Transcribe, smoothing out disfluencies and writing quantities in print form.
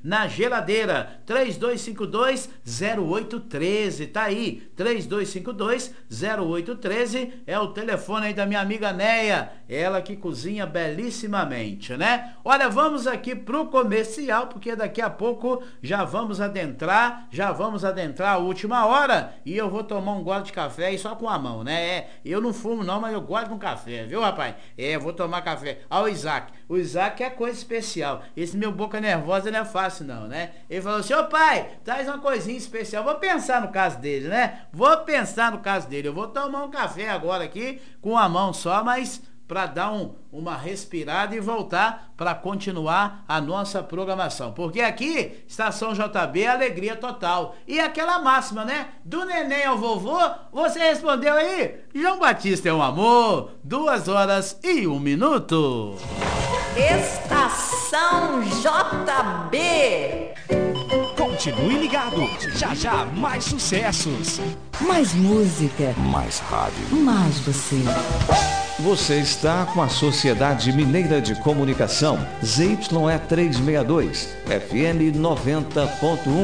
na geladeira. 3252-0813, tá aí, 3252-0813 é o telefone aí da minha amiga Neia, ela que cozinha belíssimamente, né? Olha, vamos aqui pro comercial, porque daqui a pouco já vamos adentrar a última hora, e eu vou tomar um gole de café e só com a mão, né? Eu não fumo não, mas eu gosto de um café, viu, rapaz? Eu vou tomar café. O Isaac é coisa especial, esse meu boca nervosa não é fácil não, né? Ele falou assim, ô pai, traz uma coisinha especial. Vou pensar no caso dele, né? Eu vou tomar um café agora aqui com a mão só, mas para dar uma respirada e voltar para continuar a nossa programação. Porque aqui, Estação JB é alegria total. E aquela máxima, né? Do neném ao vovô, você respondeu aí? João Batista é um amor. 2h01. Estação JB. Continue ligado. Já mais sucessos. Mais música. Mais rádio. Mais você. Você está com a Sociedade Mineira de Comunicação, ZYE 362, FM 90.1.